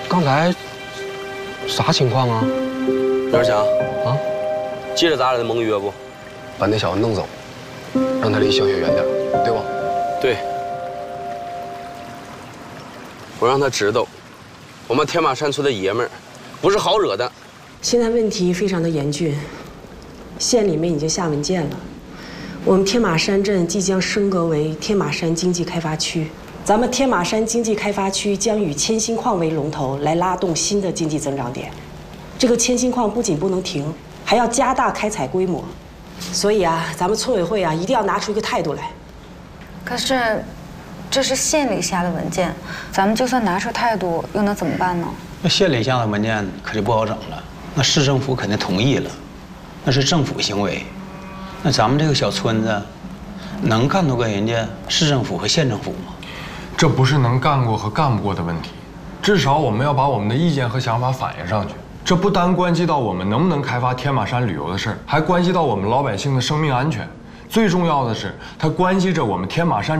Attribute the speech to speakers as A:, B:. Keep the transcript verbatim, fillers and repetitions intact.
A: 刚才啥情况啊？
B: 刘强
A: 啊，
B: 记着咱俩的盟约不？
A: 把那小子弄走，让他离小雪远点，对吧？
B: 对。我让他知道，我们天马山村的爷们儿不是好惹的。
C: 现在问题非常的严峻，县里面已经下文件了，我们天马山镇即将升格为天马山经济开发区。咱们天马山经济开发区将以千心矿为龙头，来拉动新的经济增长点。这个千心矿不仅不能停，还要加大开采规模。所以啊，咱们村委会啊，一定要拿出一个态度来。
D: 可是，这是县里下的文件，咱们就算拿出态度，又能怎么办呢？
E: 那县里下的文件可就不好整了。那市政府肯定同意了，那是政府行为。那咱们这个小村子，能干得过人家市政府和县政府吗？
F: 这不是能干过和干不过的问题，至少我们要把我们的意见和想法反映上去。这不单关系到我们能不能开发天马山旅游的事儿，还关系到我们老百姓的生命安全。最重要的是，它关系着我们天马山